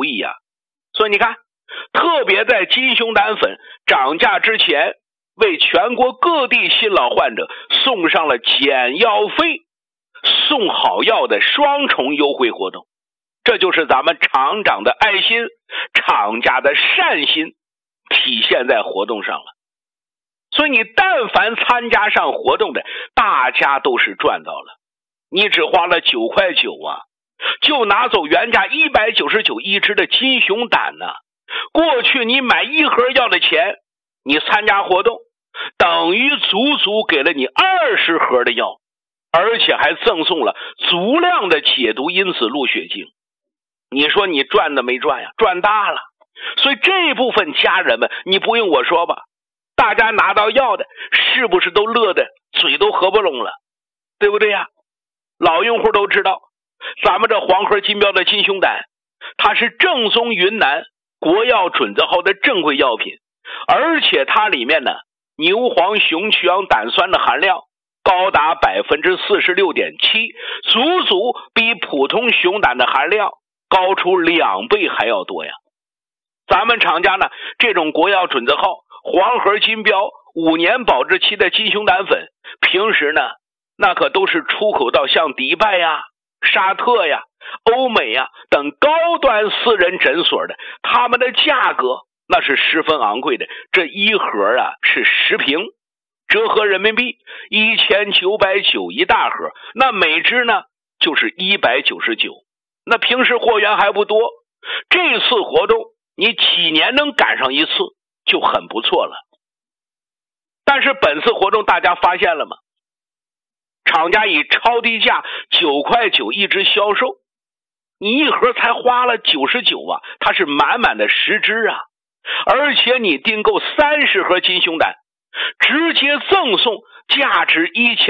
主意啊。所以你看，特别在金熊胆粉涨价之前，为全国各地新老患者送上了减药费、送好药的双重优惠活动。这就是咱们厂长的爱心，厂家的善心体现在活动上了。所以你但凡参加上活动的，大家都是赚到了。你只花了9块9啊，就拿走原价199一支的金熊胆呢。过去你买1盒药的钱，你参加活动等于足足给了你20盒的药，而且还赠送了足量的解毒因子鹿血精。你说你赚的没赚呀？赚大了。所以这部分家人们，你不用我说吧，大家拿到药的是不是都乐得嘴都合不拢了，对不对呀？老用户都知道，咱们这黄河金标的金熊胆，它是正宗云南国药准字号的正规药品，而且它里面呢，牛黄雄曲氧胆酸的含量高达 46.7%， 足足比普通熊胆的含量高出2倍还要多呀。咱们厂家呢，这种国药准字号黄河金标5年保质期的金熊胆粉，平时呢那可都是出口到像迪拜呀、沙特呀、欧美呀等高端私人诊所的，他们的价格那是十分昂贵的。这一盒啊是10瓶，折合人民币1990一大盒，那每支呢就是199。那平时货源还不多，这次活动你几年能赶上一次就很不错了。但是本次活动大家发现了吗？厂家以超低价9块9一支销售，你一盒才花了99啊，它是满满的10支啊。而且你订购30盒金熊胆，直接赠送价值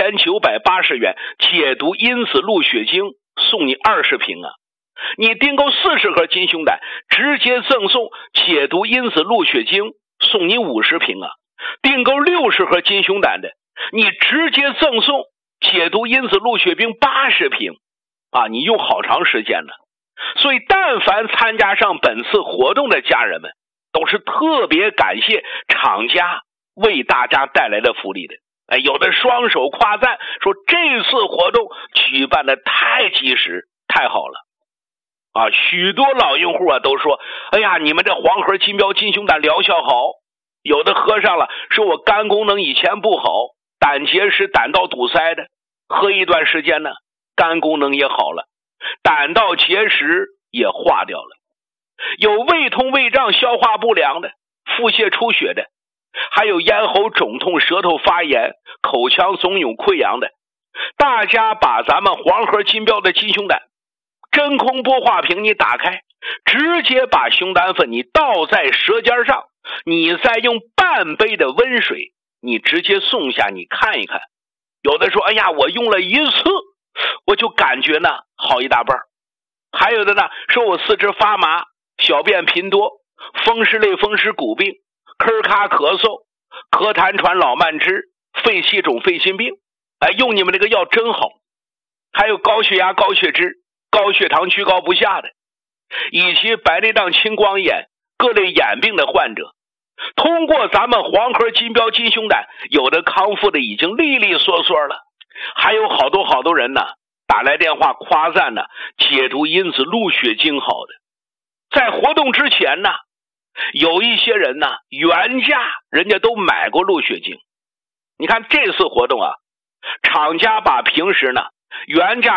1980元解毒因子鹿血精，送你20瓶啊。你订购40盒金熊胆，直接赠送解毒因子鹿血精，送你50瓶啊。订购60盒金熊胆的，你直接赠送解毒因子鹿血冰80瓶啊，你用好长时间了。所以但凡参加上本次活动的家人们，都是特别感谢厂家为大家带来的福利的。有的双手夸赞，说这次活动举办的太及时太好了啊！许多老用户啊都说，哎呀，你们这黄河金标金熊胆疗效好。有的喝上了，说我肝功能以前不好，胆结石、胆道堵塞的，喝一段时间呢，肝功能也好了，胆道结石也化掉了。有胃痛、胃胀、消化不良的，腹泻出血的，还有咽喉肿痛、舌头发炎、口腔肿肿溃疡的。大家把咱们黄河金标的金熊胆真空玻化瓶你打开，直接把熊胆粉你倒在舌尖上，你再用半杯的温水你直接送下，你看一看。有的说，哎呀，我用了一次我就感觉呢好一大半。还有的呢说，我四肢发麻、小便频多、风湿类风湿骨病、咳咔咳嗽、咳痰喘老慢支、肺气肿肺心病，用你们这个药真好。还有高血压、高血脂、高血糖居高不下的，以及白内障、青光眼、各类眼病的患者，通过咱们黄河金标金熊胆，有的康复的已经利利索索了。还有好多人呢打来电话夸赞呢解毒因子鹿血精好的。在活动之前呢，有一些人呢原价人家都买过鹿血精。你看这次活动啊，厂家把平时呢原价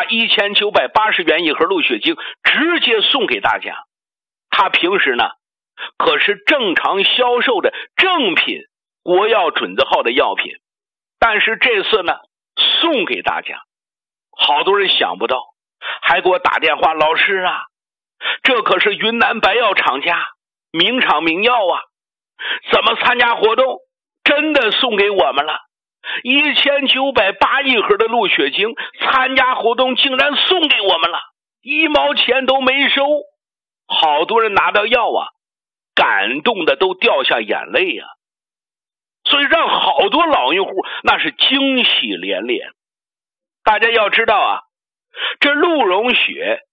1980元一盒鹿血精直接送给大家。他平时呢可是正常销售的正品国药准字号的药品，但是这次呢送给大家。好多人想不到，还给我打电话，老师啊，这可是云南白药厂家名厂名药啊，怎么参加活动真的送给我们了？1980一盒的鹿血精，参加活动竟然送给我们了，1毛钱都没收。好多人拿到药啊，感动的都掉下眼泪啊。所以让好多老用户那是惊喜连连。大家要知道啊，这鹿茸血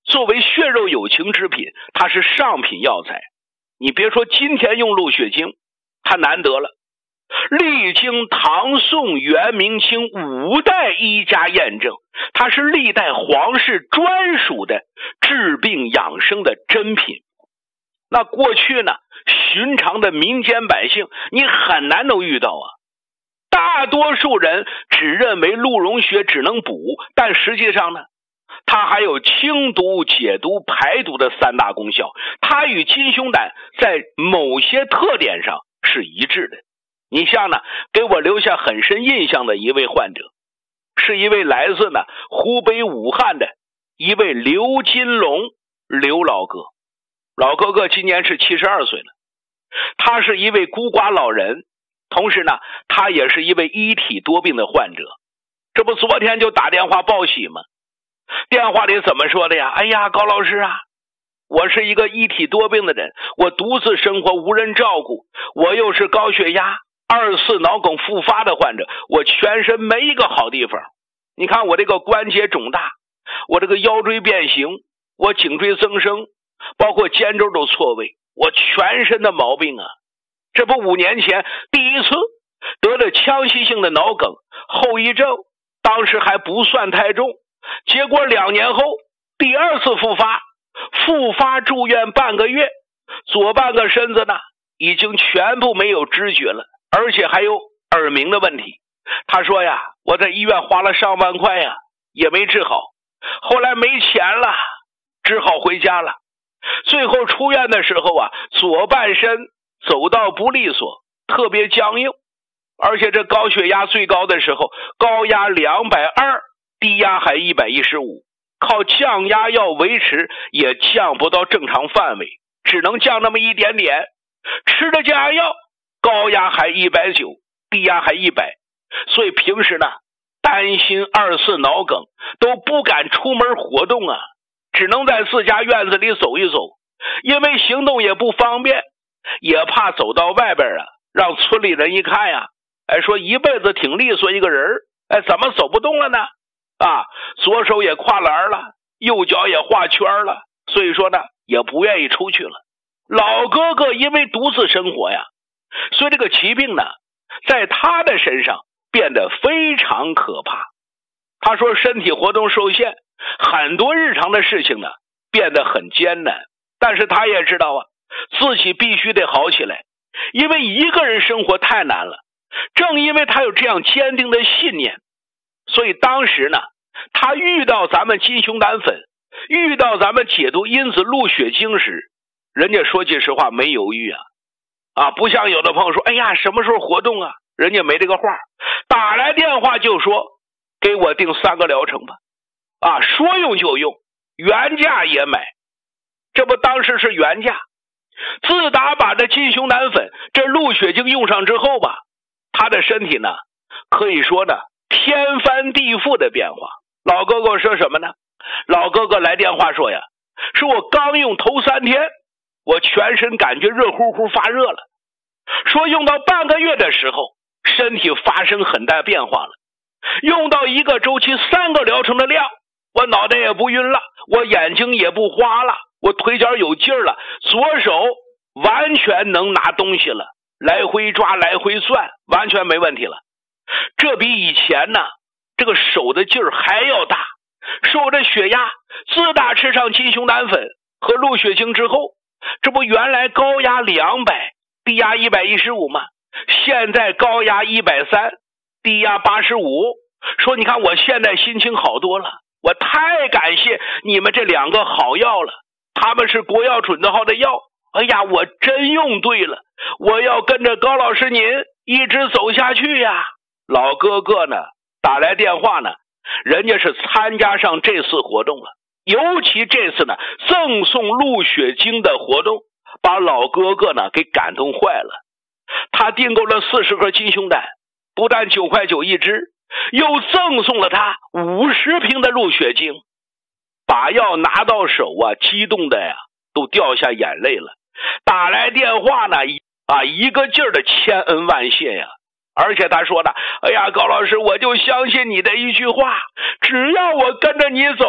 作为血肉有情之品，它是上品药材。你别说今天用鹿血精，它难得了，历经唐宋元明清5代医家验证，它是历代皇室专属的治病养生的珍品。那过去呢，寻常的民间百姓你很难能遇到啊。大多数人只认为鹿茸血只能补，但实际上呢，它还有清毒、解毒、排毒的3大功效。它与金胸胆在某些特点上是一致的。你像呢，给我留下很深印象的一位患者，是一位来自呢湖北武汉的一位刘金龙刘老哥。老哥哥今年是72岁了，他是一位孤寡老人，同时呢，他也是一位一体多病的患者。这不昨天就打电话报喜吗？电话里怎么说的呀？哎呀，高老师啊，我是一个一体多病的人，我独自生活，无人照顾，我又是高血压、2次脑梗复发的患者，我全身没一个好地方。你看我这个关节肿大，我这个腰椎变形，我颈椎增生，包括肩周都错位，我全身的毛病啊。这不5年前第一次得了腔隙性的脑梗，后遗症当时还不算太重，结果2年后第2次复发住院半个月，左半个身子呢已经全部没有知觉了，而且还有耳鸣的问题。他说呀，我在医院花了上万块呀，也没治好，后来没钱了，只好回家了。最后出院的时候啊，左半身走道不利索，特别僵硬，而且这高血压最高的时候，高压220，低压还115，靠降压药维持也降不到正常范围，只能降那么一点点。吃的降压药，高压还190，低压还100，所以平时呢，担心2次脑梗，都不敢出门活动啊，只能在自家院子里走一走，因为行动也不方便，也怕走到外边啊，让村里人一看呀，说一辈子挺利索一个人，怎么走不动了呢？啊，左手也跨栏了，右脚也画圈了，所以说呢，也不愿意出去了。老哥哥因为独自生活呀，所以这个疾病呢，在他的身上变得非常可怕。他说身体活动受限，很多日常的事情呢变得很艰难，但是他也知道啊，自己必须得好起来，因为一个人生活太难了。正因为他有这样坚定的信念，所以当时呢，他遇到咱们金胸胆粉，遇到咱们解毒因子鹿血精时，人家说句实话没犹豫啊，不像有的朋友说，哎呀，什么时候活动啊？人家没这个话，打来电话就说给我订3个疗程吧，说用就用，原价也买。这不当时是原价。自打把这金胸胆粉这鹿血精用上之后吧，他的身体呢可以说呢天翻地覆的变化。老哥哥说什么呢？老哥哥来电话说呀，说我刚用头3天，我全身感觉热乎乎发热了，说用到半个月的时候，身体发生很大变化了，用到1个周期3个疗程的量，我脑袋也不晕了，我眼睛也不花了，我腿脚有劲儿了，左手完全能拿东西了，来回抓来回算，完全没问题了。这比以前呢这个手的劲儿还要大。说我这血压自打吃上金胸胆粉和鹿血精之后，这不原来高压200，低压115吗？现在高压130，低压85。说你看我现在心情好多了，我太感谢你们这2个好药了，他们是国药准字号的药，哎呀，我真用对了，我要跟着高老师您一直走下去呀。老哥哥呢打来电话呢，人家是参加上这次活动了，尤其这次呢赠送鹿血精的活动，把老哥哥呢给感动坏了。他订购了40盒金胸胆，不但9块9一支，又赠送了他50瓶的鹿血精。把药拿到手啊，激动的呀都掉下眼泪了，打来电话呢一个劲儿的千恩万谢呀。而且他说呢，哎呀，高老师，我就相信你的一句话，只要我跟着你走，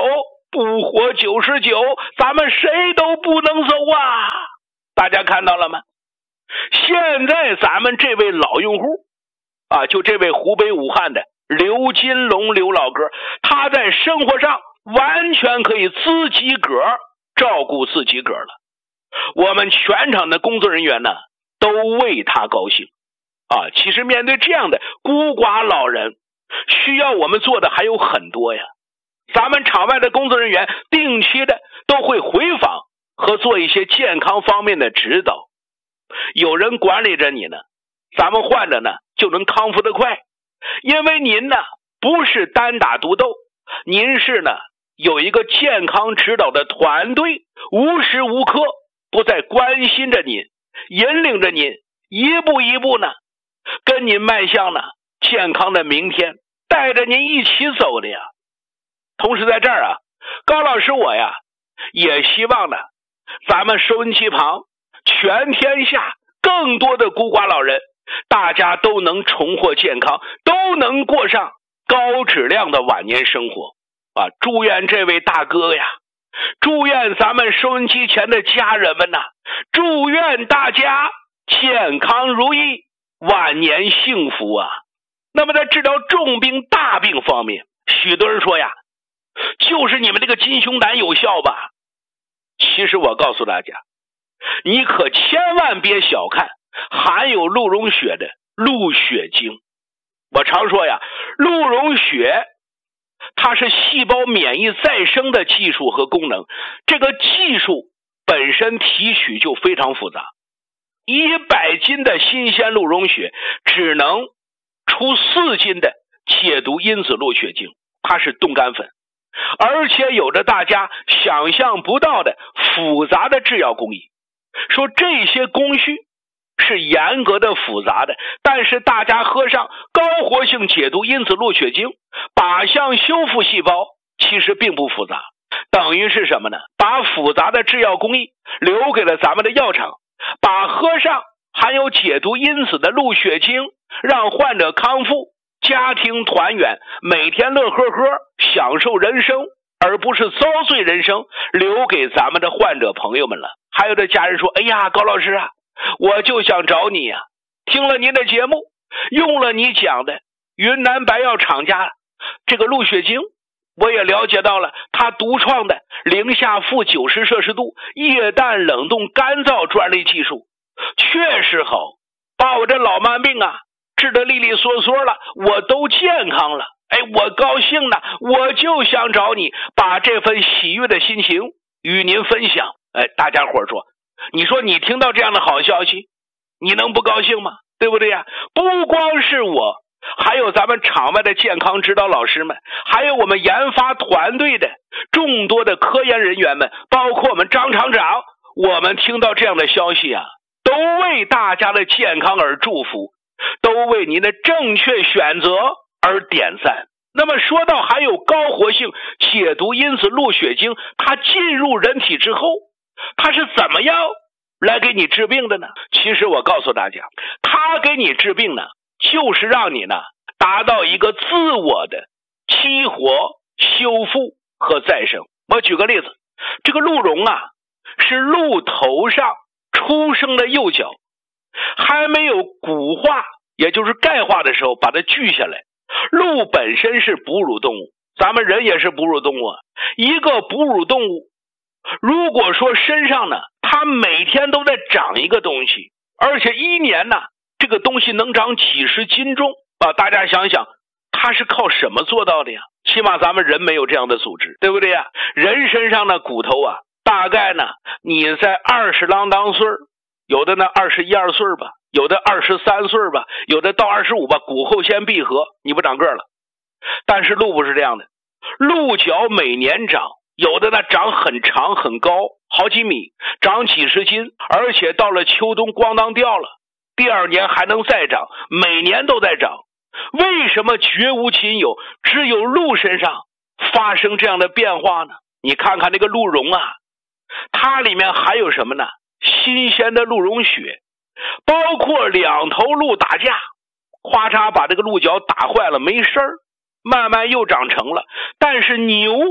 不活99，咱们谁都不能走啊！大家看到了吗？现在咱们这位老用户啊，就这位湖北武汉的刘金龙刘老哥，他在生活上完全可以自己个儿照顾自己个儿了。我们全场的工作人员呢，都为他高兴啊。其实面对这样的孤寡老人，需要我们做的还有很多呀。咱们场外的工作人员定期的都会回访和做一些健康方面的指导，有人管理着你呢，咱们患者呢就能康复得快。因为您呢不是单打独斗，您是呢有一个健康指导的团队，无时无刻不在关心着您，引领着您一步一步呢跟您迈向呢健康的明天，带着您一起走的呀。同时在这儿啊，高老师我呀也希望呢咱们收音机旁全天下更多的孤寡老人，大家都能重获健康，都能过上高质量的晚年生活啊！祝愿这位大哥呀，祝愿咱们收音机前的家人们呐，祝愿大家健康如意，晚年幸福啊！那么在治疗重病大病方面，许多人说呀，就是你们这个金熊胆有效吧？其实我告诉大家，你可千万别小看含有鹿茸血的鹿血精。我常说呀，鹿茸血它是细胞免疫再生的技术和功能，这个技术本身提取就非常复杂。100斤的新鲜鹿茸血只能出4斤的解毒因子鹿血精，它是冻干粉，而且有着大家想象不到的复杂的制药工艺。说这些工序是严格的复杂的，但是大家喝上高活性解毒因子鹿血精，靶向修复细胞，其实并不复杂，等于是什么呢？把复杂的制药工艺留给了咱们的药厂，把喝上含有解毒因子的鹿血精，让患者康复，家庭团圆，每天乐呵呵，享受人生，而不是遭罪人生，留给咱们的患者朋友们了。还有的家人说，哎呀，高老师啊，我就想找你啊，听了您的节目，用了你讲的云南白药厂家这个鹿血精，我也了解到了他独创的零下负90摄氏度液氮冷冻干燥专利技术，确实好，把我这老慢病啊治得利利索索了，我都健康了。哎，我高兴呢，我就想找你，把这份喜悦的心情与您分享。哎，大家伙说，你说你听到这样的好消息，你能不高兴吗？对不对呀？不光是我，还有咱们场外的健康指导老师们，还有我们研发团队的众多的科研人员们，包括我们张厂长，我们听到这样的消息啊，都为大家的健康而祝福，都为您的正确选择而点赞。那么说到还有高活性解毒因子鹿血精，它进入人体之后，它是怎么样来给你治病的呢？其实我告诉大家，它给你治病呢，就是让你呢达到一个自我的激活、修复和再生。我举个例子，这个鹿茸啊，是鹿头上出生的幼角，还没有骨化，也就是钙化的时候，把它锯下来。鹿本身是哺乳动物，咱们人也是哺乳动物啊。一个哺乳动物，如果说身上呢，它每天都在长一个东西，而且一年呢，这个东西能长几十斤重啊！大家想想，它是靠什么做到的呀？起码咱们人没有这样的组织，对不对呀？人身上的骨头啊，大概呢，你在20啷当岁，有的呢21、22岁吧，有的23岁吧，有的到25吧，骨后先闭合，你不长个了。但是鹿不是这样的，鹿角每年长，有的呢长很长很高，好几米，长几十斤，而且到了秋冬咣当掉了，第2年还能再长，每年都在长。为什么绝无仅有，只有鹿身上发生这样的变化呢？你看看那个鹿茸啊，它里面还有什么呢？新鲜的鹿茸血，包括2头鹿打架，咔嚓把这个鹿角打坏了，没事儿，慢慢又长成了。但是牛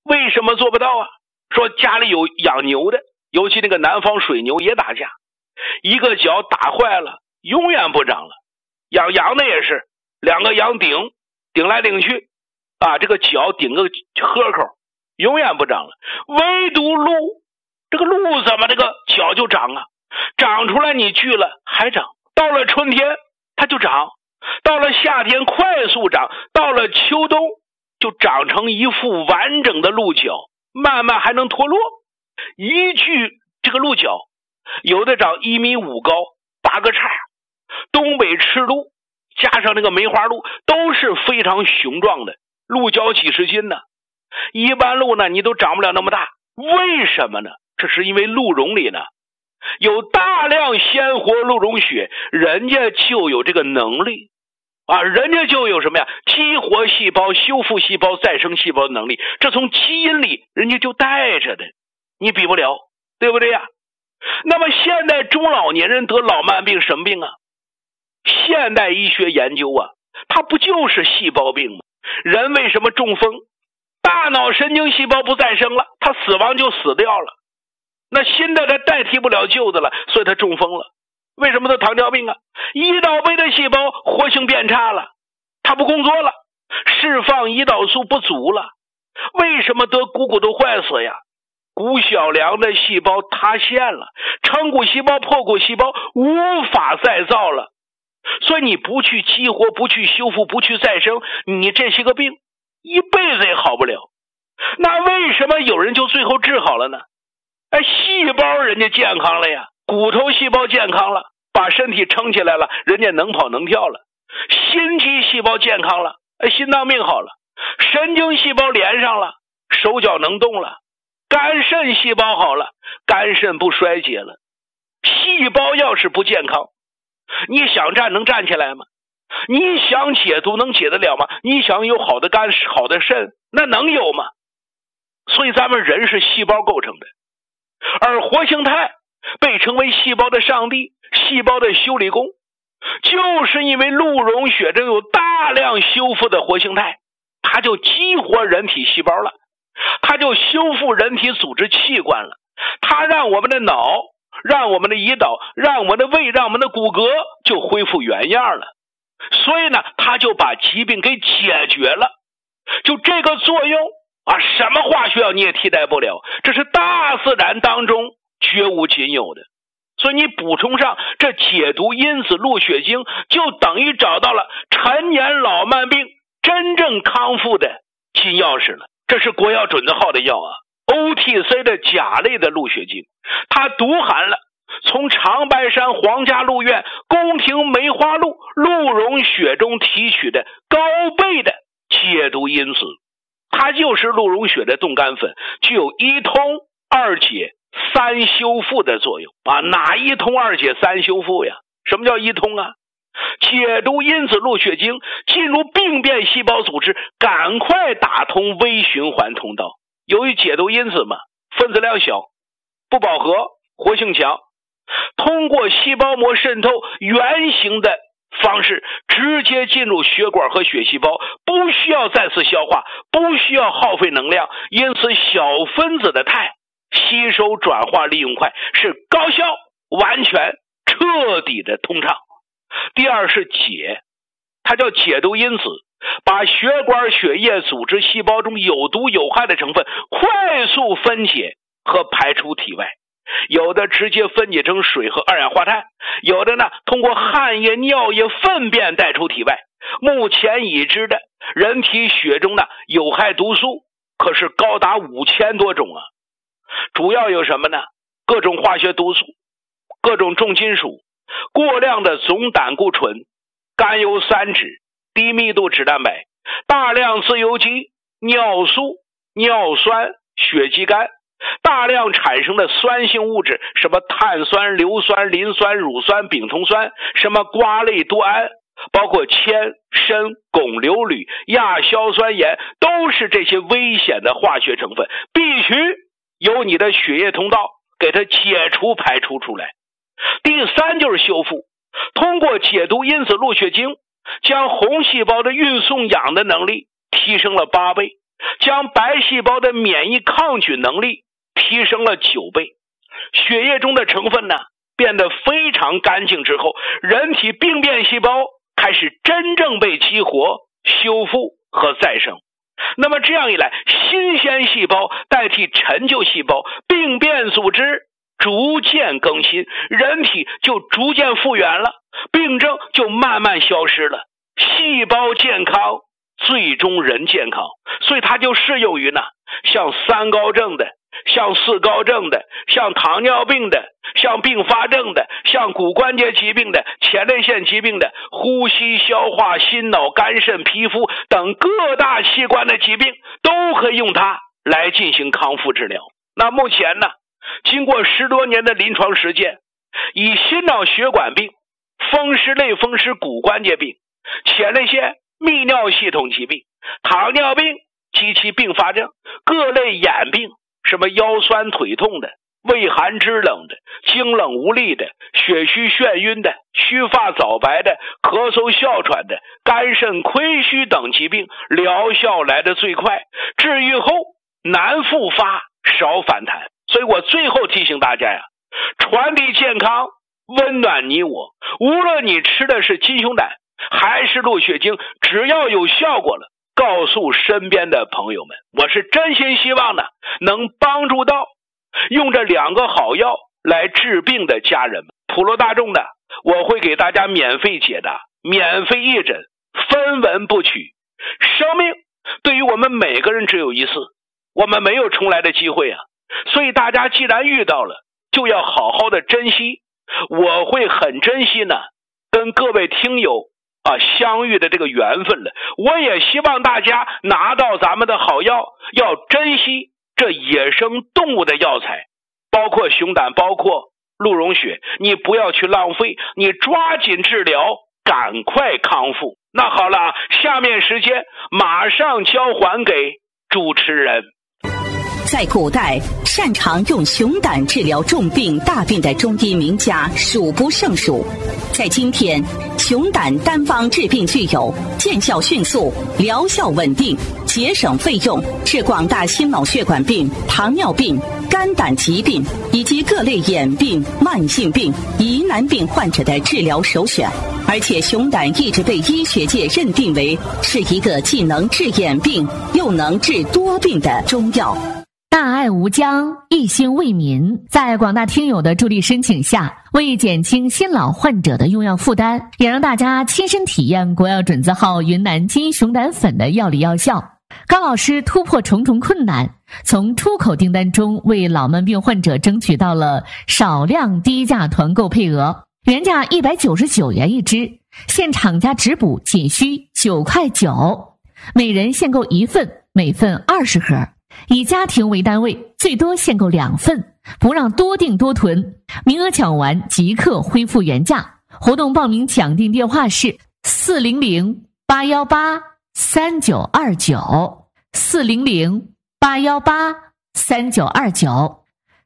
为什么做不到啊？说家里有养牛的，尤其那个南方水牛也打架，一个角打坏了永远不长了。养羊的也是，两个羊顶来顶去啊，这个角顶个豁口，永远不长了。唯独鹿，这个鹿怎么这个角就长啊？长出来你锯了还长，到了春天它就长，到了夏天快速长，到了秋冬就长成一副完整的鹿角，慢慢还能脱落。一锯这个鹿角，有的长1.5米高，8个叉，东北赤鹿加上那个梅花鹿都是非常雄壮的，鹿角几十斤呢。一般鹿呢你都长不了那么大，为什么呢？这是因为鹿茸里呢有大量鲜活鹿茸血，人家就有这个能力啊，人家就有什么呀？激活细胞、修复细胞、再生细胞的能力，这从基因里人家就带着的，你比不了，对不对呀？那么现代中老年人得老慢病什么病啊？现代医学研究啊，它不就是细胞病吗？人为什么中风？大脑神经细胞不再生了，他死亡就死掉了，那新的他代替不了旧的了，所以他中风了。为什么得糖尿病啊？胰岛酶的细胞活性变差了，它不工作了，释放胰岛素不足了。为什么得股骨头坏死呀？骨小梁的细胞塌陷了，成骨细胞、破骨细胞无法再造了。所以你不去激活，不去修复，不去再生，你这些个病一辈子也好不了。那为什么有人就最后治好了呢？细胞人家健康了呀，骨头细胞健康了，把身体撑起来了，人家能跑能跳了。心肌细胞健康了，心脏病好了。神经细胞连上了，手脚能动了。肝肾细胞好了，肝肾不衰竭了。细胞要是不健康，你想站能站起来吗？你想解毒能解得了吗？你想有好的肝好的肾，那能有吗？所以咱们人是细胞构成的，而活性肽被称为细胞的上帝，细胞的修理工，就是因为鹿茸血中有大量修复的活性肽，它就激活人体细胞了，它就修复人体组织器官了，它让我们的脑，让我们的胰岛，让我们的胃，让我们的骨骼就恢复原样了。所以呢，它就把疾病给解决了。就这个作用啊，什么化学药你也替代不了，这是大自然当中绝无仅有的。所以你补充上这解毒因子鹿血精，就等于找到了陈年老慢病真正康复的金钥匙了。这是国药准字号的药啊， OTC 的甲类的鹿血精，它独含了从长白山皇家鹿苑宫廷梅花鹿鹿茸血中提取的高倍的解毒因子，它就是鹿茸血的冻干粉，具有一通二解三修复的作用啊！哪一通二解三修复呀？什么叫一通啊？解毒因子鹿血精进入病变细胞组织，赶快打通微循环通道。由于解毒因子嘛，分子量小，不饱和，活性强，通过细胞膜渗透圆形的方式直接进入血管和血细胞，不需要再次消化，不需要耗费能量，因此小分子的肽吸收转化利用快，是高效完全彻底的通畅。第二是解，它叫解毒因子，把血管血液组织细胞中有毒有害的成分快速分解和排出体外，有的直接分解成水和二氧化碳，有的呢通过汗液、尿液、粪便带出体外。目前已知的人体血中的有害毒素可是高达5000多种啊！主要有什么呢？各种化学毒素，各种重金属，过量的总胆固醇、甘油三酯、低密度脂蛋白、大量自由基、尿素、尿酸、血肌酐，大量产生的酸性物质，什么碳酸、硫酸、磷酸、乳酸、丙酮酸，什么瓜类多胺，包括铅、砷、汞、硫铝、亚硝酸盐，都是这些危险的化学成分，必须由你的血液通道给它解除排出出来。第三就是修复，通过解毒因子鹿血精，将红细胞的运送氧的能力提升了8倍， 将白细胞的免疫抗菌能力提升了9倍，血液中的成分呢变得非常干净之后，人体病变细胞开始真正被激活、修复和再生。那么这样一来，新鲜细胞代替陈旧细胞，病变组织逐渐更新，人体就逐渐复原了，病症就慢慢消失了，细胞健康，最终人健康。所以它就适用于呢，像3高症的，像4高症的，像糖尿病的，像并发症的，像骨关节疾病的，前列腺疾病的，呼吸、消化、心脑、肝肾、皮肤等各大器官的疾病都可以用它来进行康复治疗。那目前呢，经过10多年的临床实践，以心脑血管病、风湿类风湿骨关节病、前列腺泌尿系统疾病、糖尿病及其并发症、各类眼病，什么腰酸腿痛的、畏寒肢冷的、惊冷无力的、血虚眩晕的、须发早白的、咳嗽哮喘的、肝肾亏虚等疾病，疗效来得最快，治愈后难复发少反弹。所以我最后提醒大家呀，传递健康，温暖你我，无论你吃的是金熊胆还是鹿血精，只要有效果了，告诉身边的朋友们，我是真心希望呢，能帮助到用这2个好药来治病的家人们。普罗大众的，我会给大家免费解答，免费义诊，分文不取。生命对于我们每个人只有一次，我们没有重来的机会啊！所以大家既然遇到了，就要好好的珍惜。我会很珍惜呢，跟各位听友相遇的这个缘分了。我也希望大家拿到咱们的好药，要珍惜这野生动物的药材，包括熊胆，包括鹿茸血，你不要去浪费，你抓紧治疗，赶快康复。那好了，下面时间马上交还给主持人。 在古代，擅长用熊胆治疗重病大病的中医名家数不胜数。在今天，熊胆单方治病具有见效迅速、疗效稳定、节省费用，是广大心脑血管病、糖尿病、肝胆疾病以及各类眼病、慢性病、疑难病患者的治疗首选。而且熊胆一直被医学界认定为是一个既能治眼病又能治多病的中药。 大爱无疆，一心为民，在广大听友的助力申请下，为减轻心老患者的用药负担，也让大家亲身体验国药准字号云南金熊胆粉的药理药效。高老师突破重重困难，从出口订单中为老慢病患者争取到了少量低价团购配额，原价199元一支，现厂家直补仅需9块9，每人限购1份，每份20盒。以家庭为单位，最多限购2份，不让多订多囤，名额抢完即刻恢复原价。活动报名抢订电话是400-818-3929 400-818-3929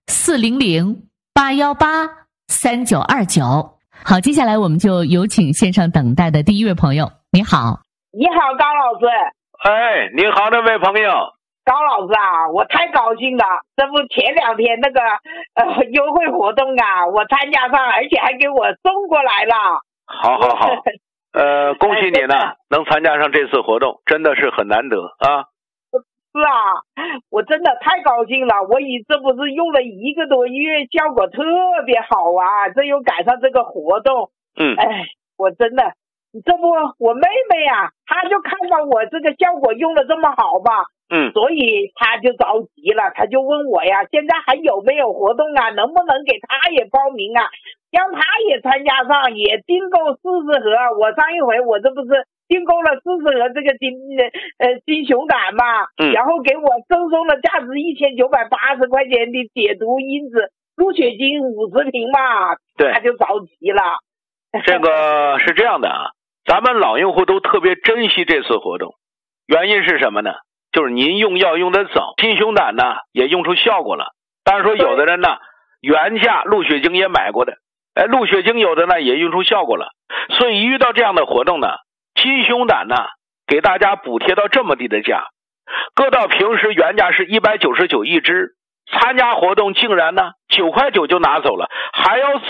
400-818-3929。好，接下来我们就有请线上等待的第一位朋友。你好。 你好，高老师。 哎，你好，这位朋友。 高老师啊，我太高兴了！这不前2天那个优惠活动啊，我参加上，而且还给我送过来了。 好，恭喜你呢，能参加上这次活动，真的是很难得啊。 是啊，我真的太高兴了！这不是用了1个多月，效果特别好啊！这又赶上这个活动，我真的，这不我妹妹啊，她就看到我这个效果用的这么好吧。所以他就着急了，他就问我呀，现在还有没有活动啊？能不能给他也报名啊？让他也参加上，也订购40盒。我上一回我这不是订购了40盒这个金熊胆嘛，然后给我赠送了价值1980块钱的解毒因子鹿血精50瓶嘛。 对， 他就着急了。 这个是这样的啊，咱们老用户都特别珍惜这次活动，原因是什么呢？就是您用药用得早，金熊胆呢也用出效果了。当然说有的人呢原价鹿血精也买过的，鹿血精有的呢也用出效果了。所以遇到这样的活动呢，金熊胆呢给大家补贴到这么低的价， 搁到平时原价是199一支，参加活动竟然呢9块9就拿走了，还要